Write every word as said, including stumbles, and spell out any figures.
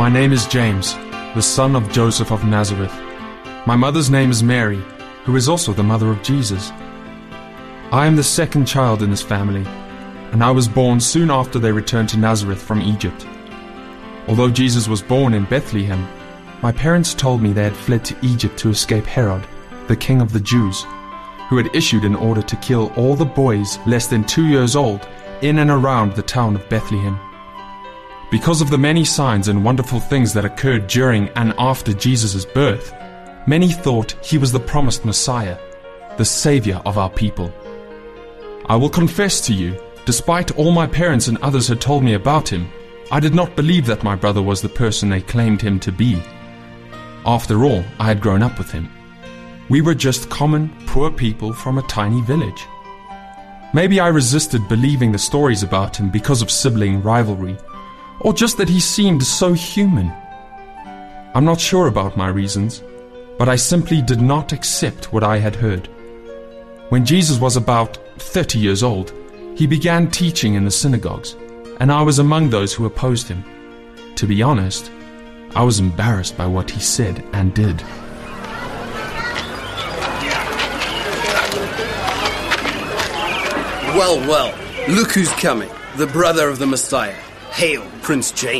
name is James, the son of Joseph of Nazareth. My mother's name is Mary, who is also the mother of Jesus. I am the second child in this family, and I was born soon after they returned to Nazareth from Egypt. Although Jesus was born in Bethlehem, my parents told me they had fled to Egypt to escape Herod, the king of the Jews, who had issued an order to kill all the boys less than two years old in and around the town of Bethlehem. Because of the many signs and wonderful things that occurred during and after Jesus' birth, many thought he was the promised Messiah, the Savior of our people. I will confess to you, despite all my parents and others had told me about him, I did not believe that my brother was the person they claimed him to be. After all, I had grown up with him. We were just common, poor people from a tiny village. Maybe I resisted believing the stories about him because of sibling rivalry, or just that he seemed so human. I'm not sure about my reasons, but I simply did not accept what I had heard. When Jesus was about thirty years old, he began teaching in the synagogues, and I was among those who opposed him. To be honest, I was embarrassed by what he said and did. Well, well, look who's coming, the brother of the Messiah. Hail, Prince James.